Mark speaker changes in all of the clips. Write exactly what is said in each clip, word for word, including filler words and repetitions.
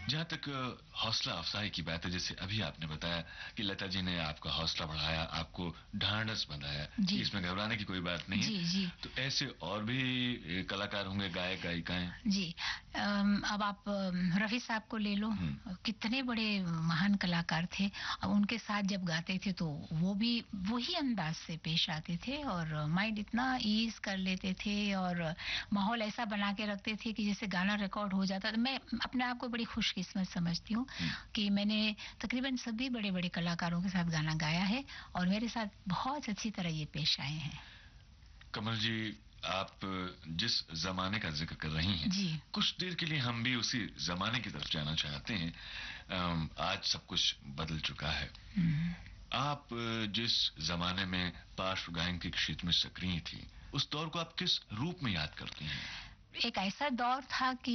Speaker 1: जहाँ तक अ, हौसला अफजाई की बात है, जैसे अभी आपने बताया कि लता जी ने आपका हौसला बढ़ाया, आपको ढांढस बनाया कि
Speaker 2: जी
Speaker 1: इसमें घबराने की कोई बात नहीं है।
Speaker 2: जी जी
Speaker 1: तो ऐसे और भी अ, कलाकार होंगे, गायक गायिकाएं।
Speaker 2: जी। अम, अब आप अम, रफी साहब को ले लो,
Speaker 1: हम्म।
Speaker 2: कितने बड़े महान कलाकार थे। अब उनके साथ जब गाते थे तो वो भी वही अंदाज से पेश आते थे और माइंड इतना ईज कर लेते थे और माहौल ऐसा बना के रखते थे कि जैसे गाना रिकॉर्ड हो जाता। तो मैं अपने आप को बड़ी खुशकिस्मत समझती हूँ
Speaker 1: हम्म।
Speaker 2: कि मैंने तकरीबन सभी बड़े बड़े कलाकारों के साथ गाना गाया है और मेरे साथ बहुत अच्छी तरह ये पेश आए हैं।
Speaker 1: कमल जी, आप जिस जमाने का जिक्र कर रही हैं,
Speaker 2: जी
Speaker 1: कुछ देर के लिए हम भी उसी जमाने की तरफ जाना चाहते हैं। अम, आज सब कुछ बदल चुका है।
Speaker 2: हम्म।
Speaker 1: आप अ, जिस जमाने में पार्श्व गायन के क्षेत्र में सक्रिय थी, उस दौर को आप किस रूप में याद करती हैं?
Speaker 2: एक ऐसा दौर था कि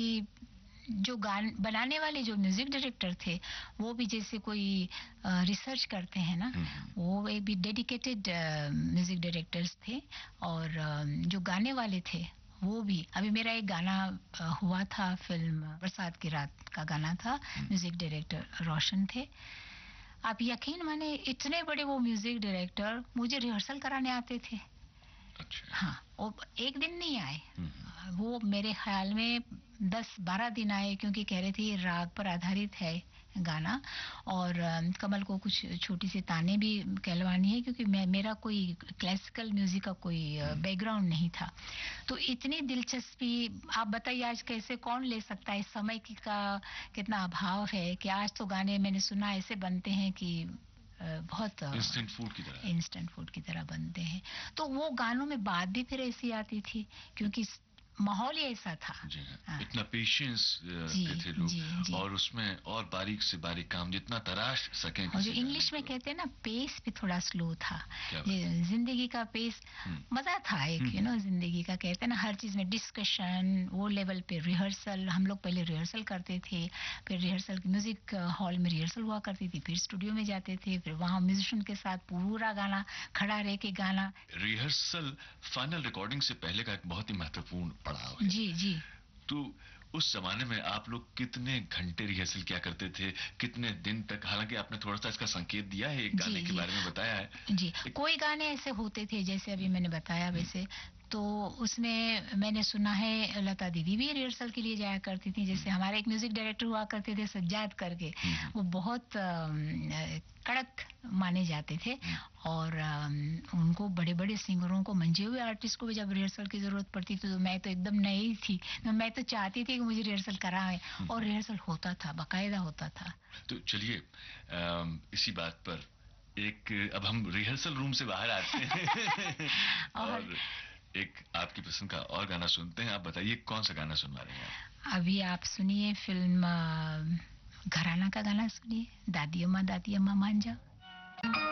Speaker 2: जो गान बनाने वाले जो म्यूजिक डायरेक्टर थे वो भी जैसे कोई रिसर्च करते हैं ना,
Speaker 1: हम्म, हम्म।
Speaker 2: वो एक भी डेडिकेटेड म्यूजिक डायरेक्टर्स थे और अ, जो गाने वाले थे वो भी। अभी मेरा एक गाना अ, हुआ था, फिल्म बरसात की रात का गाना था,
Speaker 1: हम्म।
Speaker 2: म्यूजिक डायरेक्टर रोशन थे। आप यकीन माने इतने बड़े वो म्यूजिक डायरेक्टर मुझे रिहर्सल कराने आते थे।
Speaker 1: अच्छा।
Speaker 2: हाँ, वो एक दिन नहीं आए,
Speaker 1: हम्म, हम्म।
Speaker 2: वो मेरे ख्याल में दस बारह दिन आए क्योंकि कह रहे थे ये राग पर आधारित है गाना और अ, कमल को कुछ छोटी सी ताने भी कहलवानी है क्योंकि मैं मेरा कोई क्लासिकल म्यूजिक का कोई बैकग्राउंड नहीं था। तो इतनी दिलचस्पी, आप बताइए आज कैसे कौन ले सकता है। इस समय की का कितना अभाव है कि आज तो गाने मैंने सुना ऐसे बनते हैं कि अ, बहुत
Speaker 1: इंस्टेंट फूड की तरह।
Speaker 2: इंस्टेंट फूड की तरह बनते हैं। तो वो गानों में बात भी फिर ऐसी आती थी क्योंकि स- माहौल ही ऐसा था।
Speaker 1: जी हाँ,
Speaker 2: हाँ,
Speaker 1: इतना पेशेंस
Speaker 2: जी
Speaker 1: के थे लोग।
Speaker 2: जी जी।
Speaker 1: और उसमें और बारीक से बारीक काम जितना तराश सकें
Speaker 2: और जो
Speaker 1: किसी गाने
Speaker 2: इंग्लिश में
Speaker 1: को।
Speaker 2: कहते हैं ना, पेस भी थोड़ा स्लो था।
Speaker 1: क्या बात है।
Speaker 2: ये जिंदगी का पेस
Speaker 1: हम्म,
Speaker 2: मजा था एक, यू
Speaker 1: हम्म,
Speaker 2: नो जिंदगी का कहते हैं ना, हर चीज में डिस्कशन, वो लेवल पे रिहर्सल। हम लोग पहले रिहर्सल करते थे, फिर रिहर्सल म्यूजिक हॉल में रिहर्सल हुआ करती थी, फिर स्टूडियो में जाते थे, फिर वहाँ म्यूजिशियन के साथ पूरा गाना खड़ा रह के गाना।
Speaker 1: रिहर्सल फाइनल रिकॉर्डिंग से पहले का एक बहुत ही महत्वपूर्ण पड़ाव है।
Speaker 2: जी जी
Speaker 1: तो उस जमाने में आप लोग कितने घंटे रिहर्सल किया करते थे, कितने दिन तक? हालांकि आपने थोड़ा सा इसका संकेत दिया है, एक
Speaker 2: जी
Speaker 1: गाने के
Speaker 2: जी
Speaker 1: बारे में बताया है।
Speaker 2: जी।
Speaker 1: एक,
Speaker 2: कोई गाने ऐसे होते थे जैसे अभी मैंने बताया
Speaker 1: हम्म,
Speaker 2: वैसे, तो उसमें मैंने सुना है लता दीदी भी रिहर्सल के लिए जाया करती थी।
Speaker 1: हम्म,
Speaker 2: जैसे हमारे एक म्यूजिक डायरेक्टर हुआ करते थे सज्जाद करके,
Speaker 1: हम्म,
Speaker 2: वो बहुत अम, अ, कड़क माने जाते थे
Speaker 1: हम्म।
Speaker 2: और अम, उनको बड़े बड़े सिंगरों को, मंजे हुए आर्टिस्ट को भी जब रिहर्सल की जरूरत पड़ती थी तो मैं तो एकदम नई थी, तो मैं तो चाहती थी कि मुझे रिहर्सल कराएं और रिहर्सल होता था, बाकायदा होता था।
Speaker 1: तो चलिए, अम, इसी बात पर एक, अब हम रिहर्सल रूम से बाहर आते हैं
Speaker 2: और
Speaker 1: और एक आपकी पसंद का और गाना सुनते हैं। आप बताइए कौन सा गाना सुनवा रहे हैं आप?
Speaker 2: अभी आप सुनिए फिल्म अ, घराना का गाना सुनिए, दादी अम्मा दादी अम्मा मान जा।